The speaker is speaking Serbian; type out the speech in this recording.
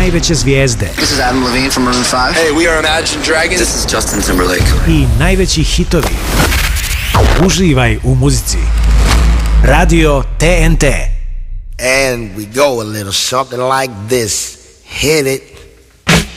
najveće zvijezde. This is Adam Levine from Maroon 5. Hey, we are Imagine Dragons. This is Justin Timberlake. I najveći hitovi. Uživaj u muzici. Radio TNT. And we go a little something like this. Hit it.